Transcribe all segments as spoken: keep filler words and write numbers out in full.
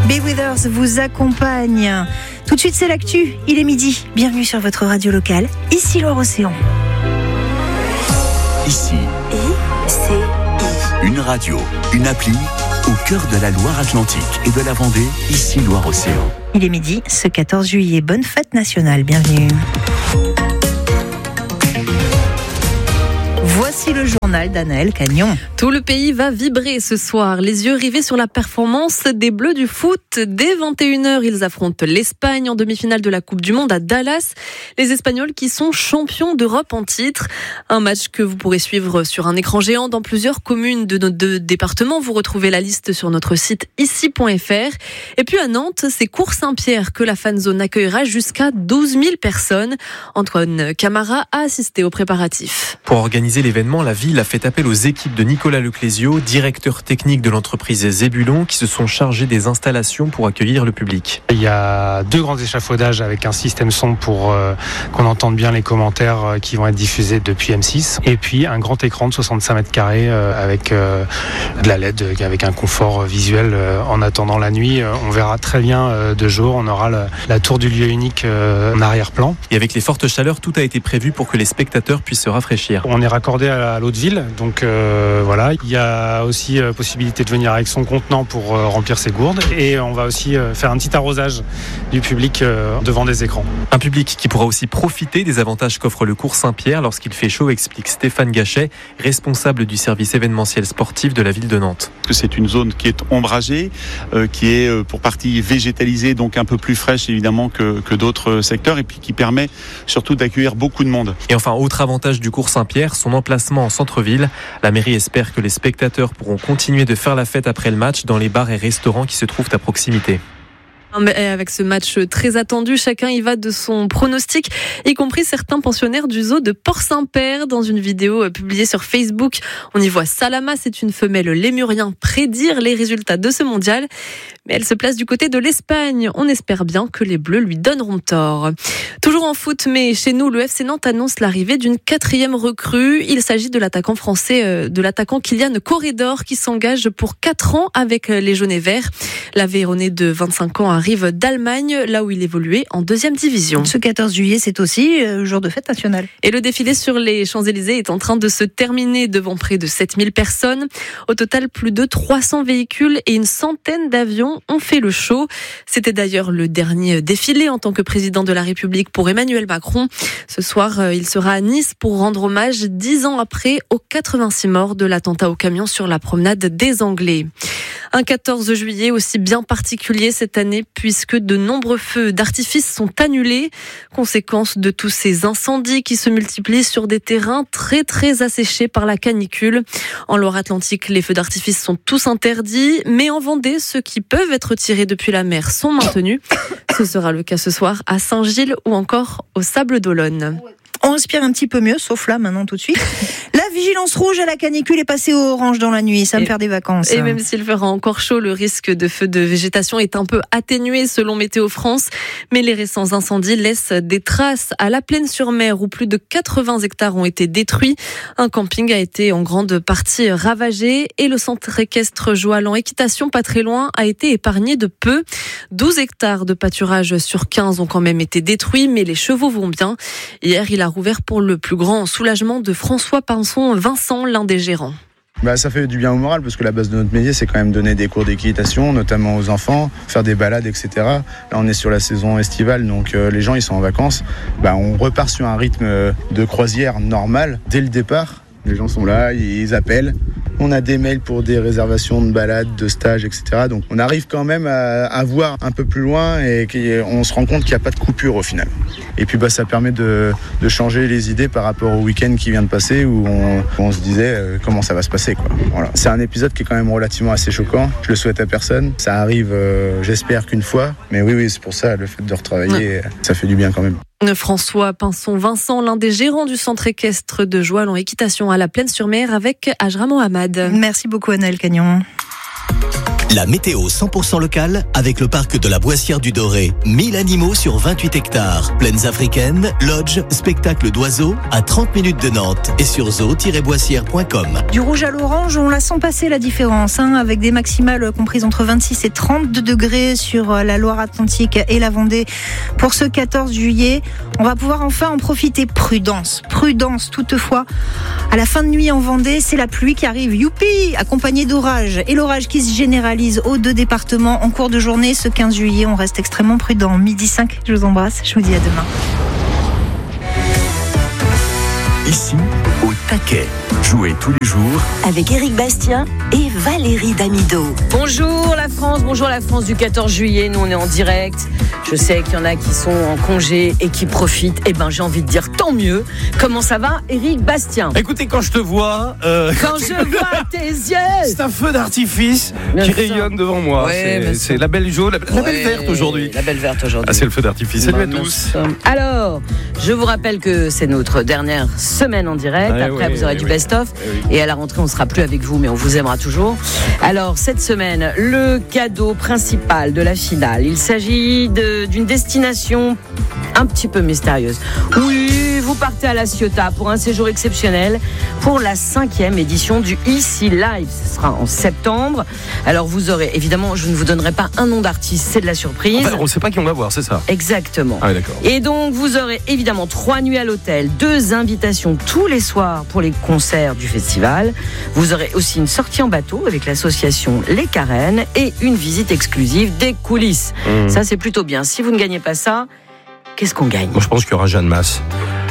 Be Withers vous accompagne. Tout de suite, c'est l'actu. Il est midi. Bienvenue sur votre radio locale. Ici Loire-Océan. Ici. I, C, I. Une radio, une appli au cœur de la Loire-Atlantique et de la Vendée. Ici Loire-Océan. Il est midi, ce quatorze juillet. Bonne fête nationale. Bienvenue. Voici le journal d'Anaëlle Cagnon. Tout le pays va vibrer ce soir, les yeux rivés sur la performance des Bleus du foot. Dès vingt et une heures, ils affrontent l'Espagne en demi-finale de la Coupe du Monde à Dallas. Les Espagnols qui sont champions d'Europe en titre. Un match que vous pourrez suivre sur un écran géant dans plusieurs communes de nos deux départements. Vous retrouvez la liste sur notre site ici point f r. Et puis à Nantes, c'est Cours-Saint-Pierre que la fanzone accueillera jusqu'à douze mille personnes. Antoine Camara a assisté aux préparatifs. Pour organiser l'événement, la ville a fait appel aux équipes de Nicolas Leclésio, directeur technique de l'entreprise Zébulon, qui se sont chargés des installations pour accueillir le public. Il y a deux grands échafaudages avec un système son pour euh, qu'on entende bien les commentaires euh, qui vont être diffusés depuis M six. Et puis un grand écran de soixante-cinq mètres carrés euh, avec euh, de la L E D, avec un confort visuel euh, en attendant la nuit. Euh, on verra très bien euh, de jour. On aura la, la tour du lieu unique euh, en arrière-plan. Et avec les fortes chaleurs, tout a été prévu pour que les spectateurs puissent se rafraîchir. On est raccordé à l'eau de ville, donc euh, voilà. Il y a aussi euh, possibilité de venir avec son contenant pour euh, remplir ses gourdes, et on va aussi euh, faire un petit arrosage du public euh, devant des écrans. Un public qui pourra aussi profiter des avantages qu'offre le Cours Saint-Pierre lorsqu'il fait chaud, explique Stéphane Gachet, responsable du service événementiel sportif de la ville de Nantes. C'est une zone qui est ombragée, euh, qui est euh, pour partie végétalisée, donc un peu plus fraîche évidemment que, que d'autres secteurs, et puis qui permet surtout d'accueillir beaucoup de monde. Et enfin, autre avantage du Cours Saint-Pierre, son emplacement en centre-ville. La mairie espère que les spectateurs pourront continuer de faire la fête après le match dans les bars et restaurants qui se trouvent à proximité. Avec ce match très attendu, chacun y va de son pronostic, y compris certains pensionnaires du zoo de Port-Saint-Père. Dans une vidéo publiée sur Facebook, on y voit Salama, c'est une femelle lémurien, prédire les résultats de ce mondial. Mais elle se place du côté de l'Espagne. On espère bien que les Bleus lui donneront tort. Toujours en foot, mais chez nous, le F C Nantes annonce l'arrivée d'une quatrième recrue. Il s'agit de l'attaquant français, de l'attaquant Kylian Corredor, qui s'engage pour quatre ans avec les jaunes et verts. L'Aveyronais de vingt-cinq ans arrive d'Allemagne, là où il évoluait en deuxième division. Ce quatorze juillet, c'est aussi euh, jour de fête nationale. Et le défilé sur les Champs-Élysées est en train de se terminer devant près de sept mille personnes. Au total, plus de trois cents véhicules et une centaine d'avions ont fait le show. C'était d'ailleurs le dernier défilé en tant que président de la République pour Emmanuel Macron. Ce soir, il sera à Nice pour rendre hommage dix ans après aux quatre-vingt-six morts de l'attentat au camion sur la promenade des Anglais. Un quatorze juillet aussi bien particulier cette année puisque de nombreux feux d'artifice sont annulés. Conséquence de tous ces incendies qui se multiplient sur des terrains très très asséchés par la canicule. En Loire-Atlantique, les feux d'artifice sont tous interdits, mais en Vendée, ceux qui peuvent être tirés depuis la mer sont maintenus. Ce sera le cas ce soir à Saint-Gilles ou encore au Sables-d'Olonne. On respire un petit peu mieux, sauf là maintenant tout de suite. La vigilance rouge à la canicule est passée au orange dans la nuit. Ça me fait des vacances. Et même s'il fera encore chaud, le risque de feu de végétation est un peu atténué selon Météo France. Mais les récents incendies laissent des traces à La Plaine-sur-Mer où plus de quatre-vingts hectares ont été détruits. Un camping a été en grande partie ravagé et le centre équestre Joalan Équitation, pas très loin, a été épargné de peu. douze hectares de pâturage sur quinze ont quand même été détruits, mais les chevaux vont bien. Hier, il a rouvert pour le plus grand soulagement de François Pinson-Vincent, l'un des gérants. Bah, ça fait du bien au moral parce que la base de notre métier, c'est quand même donner des cours d'équitation, notamment aux enfants, faire des balades, et cetera. Là, on est sur la saison estivale, donc euh, les gens ils sont en vacances. Bah, on repart sur un rythme de croisière normal dès le départ. Les gens sont là, ils appellent. On a des mails pour des réservations de balades, de stages, et cetera. Donc on arrive quand même à, à voir un peu plus loin et on se rend compte qu'il n'y a pas de coupure au final. Et puis bah, ça permet de, de changer les idées par rapport au week-end qui vient de passer où on, où on se disait euh, comment ça va se passer, quoi. Voilà. C'est un épisode qui est quand même relativement assez choquant. Je le souhaite à personne. Ça arrive, euh, j'espère qu'une fois. Mais oui, oui, c'est pour ça, le fait de retravailler, ouais. Ça fait du bien quand même. François Pinson-Vincent, l'un des gérants du centre équestre de Joalan Équitation à La Plaine-sur-Mer avec Ajra Mohamed. Merci beaucoup Anaëlle Cagnon. La météo cent pour cent locale avec le parc de la Boissière du Doré. mille animaux sur vingt-huit hectares. Plaines africaines, lodge, spectacle d'oiseaux à trente minutes de Nantes et sur zoo tiret boissière point com. Du rouge à l'orange, on la sent passer la différence, hein, avec des maximales comprises entre vingt-six et trente-deux degrés sur la Loire-Atlantique et la Vendée. Pour ce quatorze juillet, on va pouvoir enfin en profiter. Prudence, prudence toutefois. À la fin de nuit en Vendée, c'est la pluie qui arrive, youpi, accompagnée d'orage. Et l'orage qui se généralise aux deux départements en cours de journée. Ce quinze juillet, on reste extrêmement prudent. Midi cinq, je vous embrasse, je vous dis à demain. Ici, au taquet. Jouez tous les jours avec Éric Bastien et Valérie Damido. Bonjour la France, bonjour la France du quatorze juillet. Nous, on est en direct. Je sais qu'il y en a qui sont en congé et qui profitent. Eh ben, j'ai envie de dire tant mieux. Comment ça va, Éric Bastien? Écoutez, quand je te vois... Euh... Quand je vois tes yeux... C'est un feu d'artifice bien qui sûr. rayonne devant moi. Ouais, c'est, c'est la belle jaune, la, la ouais, belle verte aujourd'hui. La belle verte aujourd'hui. Ah, c'est le feu d'artifice. Salut à tous. Alors, je vous rappelle que c'est notre dernière semaine en direct. Ah, Après, oui, vous aurez oui, du oui. best-of. Oui. Et à la rentrée, on ne sera plus avec vous, mais on vous aimera toujours. Alors, cette semaine, le cadeau principal de la finale. Il s'agit de, d'une destination un petit peu mystérieuse. Oui, vous partez à La Ciotat pour un séjour exceptionnel pour la cinquième édition du Ici Live. Ce sera en septembre. Alors, vous aurez, évidemment, je ne vous donnerai pas un nom d'artiste, c'est de la surprise. Enfin, on ne sait pas qui on va voir, c'est ça? Exactement. Ah oui, d'accord. Et donc, vous aurez évidemment trois nuits à l'hôtel, deux invitations tous les soirs pour les concerts du festival. Vous aurez aussi une sortie en bateau avec l'association Les Carènes et une visite exclusive des coulisses. Mmh. Ça, c'est plutôt bien. Si vous ne gagnez pas ça, qu'est-ce qu'on gagne? Moi, je pense qu'il y aura Jeanne Masse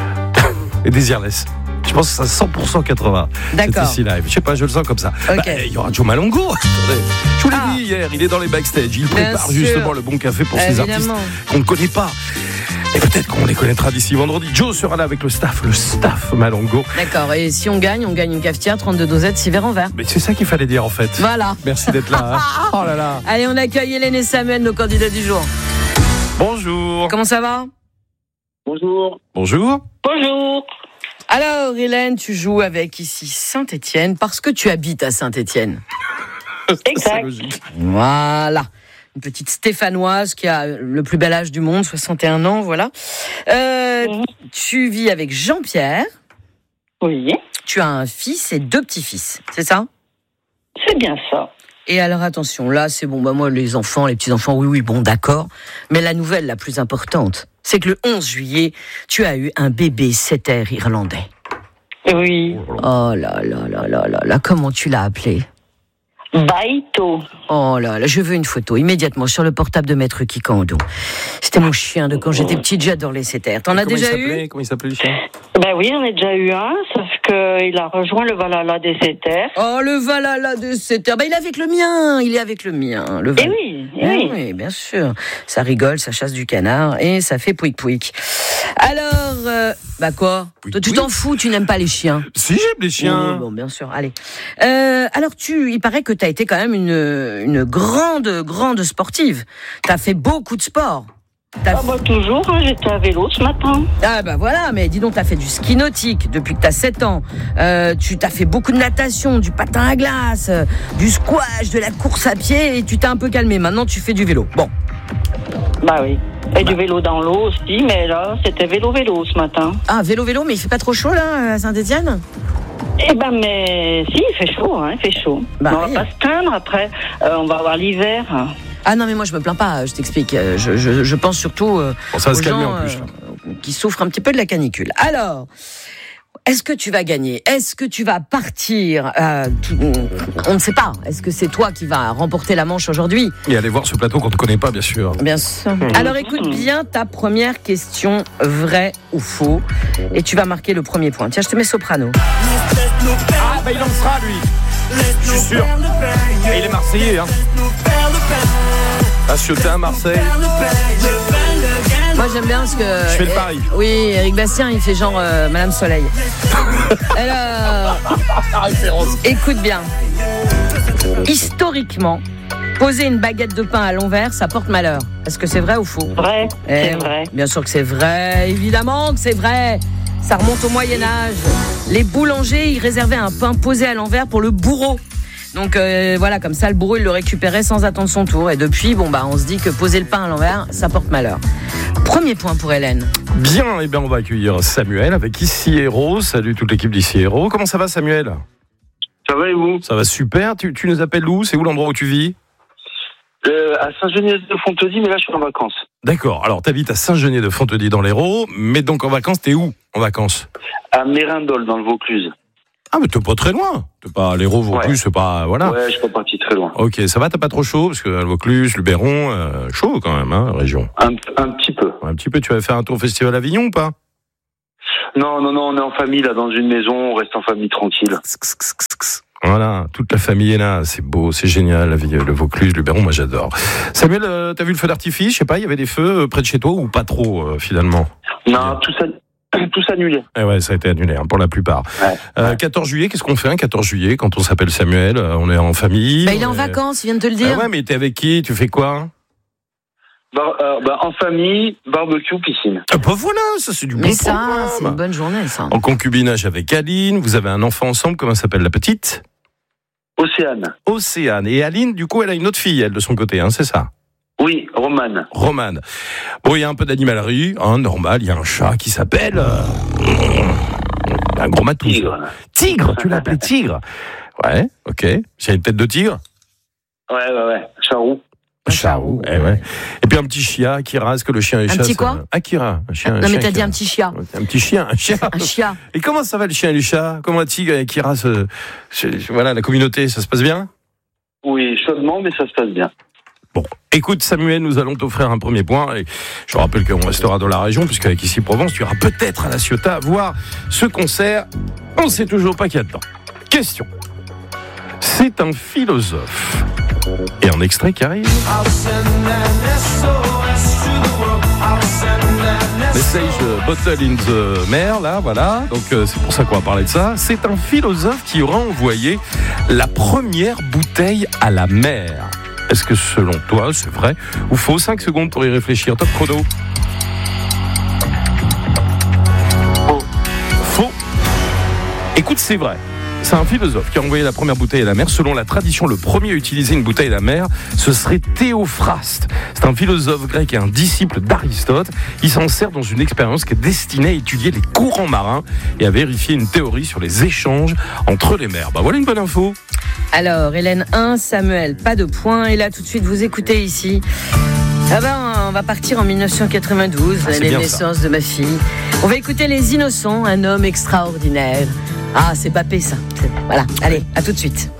et Desireless. Je pense que c'est à cent pour cent quatre-vingts. D'accord. C'est ici live. Je sais pas, je le sens comme ça. Ok. Bah, il y aura Joe Malongo. Attendez. Je vous l'ai Ah. dit hier, il est dans les backstage. Il Bien prépare sûr. justement le bon café pour ces artistes Évidemment. qu'on ne connaît pas. Et peut-être qu'on les connaîtra d'ici vendredi. Joe sera là avec le staff, le staff Malongo. D'accord. Et si on gagne, on gagne une cafetière, trente-deux dosettes, six verres en verre. Mais c'est ça qu'il fallait dire en fait. Voilà. Merci d'être là. hein. Oh là là. Allez, on accueille Hélène et Samuel, nos candidats du jour. Bonjour. Comment ça va? Bonjour. Bonjour. Bonjour. Alors, Hélène, tu joues avec ici Saint-Étienne parce que tu habites à Saint-Étienne. C'est Exact. logique. Voilà. Une petite Stéphanoise qui a le plus bel âge du monde, soixante et un ans, voilà. Euh, Mhm. Tu vis avec Jean-Pierre. Oui, Tu as un fils et deux petits-fils, c'est ça? c'est bien ça. Et alors attention, là c'est bon, bah moi les enfants, les petits-enfants, oui, oui, bon d'accord. Mais la nouvelle la plus importante, c'est que le onze juillet, tu as eu un bébé setter irlandais. Oui. Oh là là là là là là, comment tu l'as appelé? Baito. Oh là là, je veux une photo immédiatement sur le portable de Maître Kikando. C'était mon chien de quand j'étais petite, j'adore les setters. T'en as Comment déjà il eu? s'appelait Comment il s'appelait le chien? Ben oui, on a déjà eu un, sauf qu'il a rejoint le Valhalla des Setters. Oh, le Valhalla de setter. Bah, il est avec le mien, il est avec le mien. Le Eh Val- oui, eh Eh oui. oui, bien sûr. Ça rigole, ça chasse du canard et ça fait pouic pouic. Alors, euh, bah quoi? Pouic Toi, tu pouic. t'en fous, tu n'aimes pas les chiens? Si, j'aime les chiens. Oh, bon, bien sûr, allez. Euh, alors, tu, il paraît que tu as été quand même une, une grande, grande sportive. Tu as fait beaucoup de sport. T'as Ah bah toujours, hein, j'étais à vélo ce matin. Ah bah voilà, mais dis donc, t'as fait du ski nautique depuis que t'as sept ans. Euh, tu t'as fait beaucoup de natation, du patin à glace, euh, du squash, de la course à pied, et tu t'es un peu calmé. Maintenant, tu fais du vélo. Bon. Bah oui. Et du vélo dans l'eau aussi, mais là, c'était vélo-vélo ce matin. Ah, vélo-vélo, mais il fait pas trop chaud, là, à Saint-Étienne? Eh ben, mais si, il fait chaud, hein, il fait chaud. Bah on va oui. pas se plaindre, après, euh, on va avoir l'hiver. Ah non, mais moi, je me plains pas, je t'explique. Euh, Je, je, je pense surtout euh, Bon, ça va aux se calmer gens en plus. euh, qui souffrent un petit peu de la canicule. Alors... Est-ce que tu vas gagner? Est-ce que tu vas partir euh, tout- On ne sait pas. Est-ce que c'est toi qui vas remporter la manche aujourd'hui? Et allez voir ce plateau qu'on ne connaît pas, bien sûr. Bien sûr. Alors écoute bien ta première question, vrai ou faux, et tu vas marquer le premier point. Tiens, je te mets soprano. Ah, bah il en sera, lui. Je suis sûr. Et il est marseillais, hein. À Ciotat, Marseille. Moi j'aime bien parce que... Je fais le pari. Oui, Éric Bastien, il fait genre euh, Madame Soleil. Alors, écoute bien. Historiquement, poser une baguette de pain à l'envers, ça porte malheur. Est-ce que c'est vrai ou faux? Vrai, Eh, c'est vrai. Bien sûr que c'est vrai, évidemment que c'est vrai. Ça remonte au Moyen-Âge. Les boulangers, ils réservaient un pain posé à l'envers pour le bourreau. Donc euh, voilà, comme ça, le bourreau, il le récupérait sans attendre son tour. Et depuis, bon bah, on se dit que poser le pain à l'envers, ça porte malheur. Premier point pour Hélène. Bien, et bien on va accueillir Samuel avec Ici Héros. Salut toute l'équipe d'Ici Héros. Comment ça va, Samuel ? Ça va et vous ? Ça va super. Tu, tu nous appelles où ? C'est où l'endroit où tu vis ? euh, À Saint-Genis-de-Fontedy, mais là je suis en vacances. D'accord. Alors t'habites à Saint-Genis-de-Fontedy dans l'Hérault, mais donc en vacances, t'es où en vacances ? À Mérindol, dans le Vaucluse. Ah, mais t'es pas très loin. T'es pas l'Hérault, Vaucluse, ouais. C'est pas. Voilà. Ouais, je suis pas parti très loin. Ok, ça va, t'as pas trop chaud ? Parce que le Vaucluse, le Béron, euh, chaud quand même, hein, région. Un, un petit peu. Un petit peu. Tu vas faire un tour au Festival Avignon ou pas ? Non, non, non, on est en famille, là, dans une maison, on reste en famille tranquille. Voilà, toute la famille est là, c'est beau, c'est génial, la vie, le Vaucluse, le Béron, moi j'adore. Samuel, euh, t'as vu le feu d'artifice ? Je sais pas, il y avait des feux près de chez toi ou pas trop, euh, finalement ? Non, tout ça. Tout annulé. Eh ouais, ça a été annulé hein, pour la plupart. Ouais, euh, ouais. quatorze juillet, qu'est-ce qu'on fait un quatorze juillet quand on s'appelle Samuel ? On est en famille. Bah, il est en est... vacances, il vient de te le dire. Ah ouais, mais t'es avec qui ? Tu fais quoi ? Bah, euh, bah, en famille, barbecue, piscine. Ah bah voilà, ça c'est du bon Mais ça, programme. C'est une bonne journée, ça. En concubinage avec Aline, vous avez un enfant ensemble, comment s'appelle la petite ? Océane. Océane. Et Aline, du coup, elle a une autre fille, elle, de son côté, hein, c'est ça ? Oui, Romane. Romane. Bon, il y a un peu d'animalerie, hein, normal, il y a un chat qui s'appelle... Euh, un gros matou. Tigre. Tigre, tu l'as appelé Tigre. Ouais, ok. C'est une tête de tigre ? Ouais, ouais, ouais. Charou. Charou, eh ouais. Et puis un petit chien, Akira, est-ce que le chien et le chat... Un petit quoi ? Akira, un chien. Non, un mais chien, t'as dit Akira. un petit chien. Un petit chien, un chien. Un chien. Et comment ça va le chien et le chat ? Comment Tigre et Akira se... Voilà, la communauté, ça se passe bien ? Oui, chaudement, mais ça se passe bien. Bon, écoute Samuel, nous allons t'offrir un premier point et je rappelle qu'on restera dans la région puisqu'avec Ici Provence, tu iras peut-être à la Ciotat à voir ce concert. On ne sait toujours pas qui y a dedans. Question. C'est un philosophe. Et un extrait qui arrive. Message Bottle in the Mer, là, voilà. Donc euh, c'est pour ça qu'on va parler de ça. C'est un philosophe qui aura envoyé la première bouteille à la mer. Est-ce que selon toi, c'est vrai ou faux ? cinq secondes pour y réfléchir. Top chrono. Faux. Faux. Écoute, c'est vrai. C'est un philosophe qui a envoyé la première bouteille à la mer. Selon la tradition, le premier à utiliser une bouteille à la mer, ce serait Théophraste. C'est un philosophe grec et un disciple d'Aristote. Il s'en sert dans une expérience qui est destinée à étudier les courants marins et à vérifier une théorie sur les échanges entre les mers. Bah voilà une bonne info. Alors, Hélène un, Samuel, pas de points. Et là, tout de suite, vous écoutez ici. Ah ben, on va partir en dix-neuf cent quatre-vingt-douze, ah, l'année de naissance de ma fille. On va écouter Les Innocents, un homme extraordinaire. Ah, c'est Papé, ça. C'est... Voilà, allez, à tout de suite.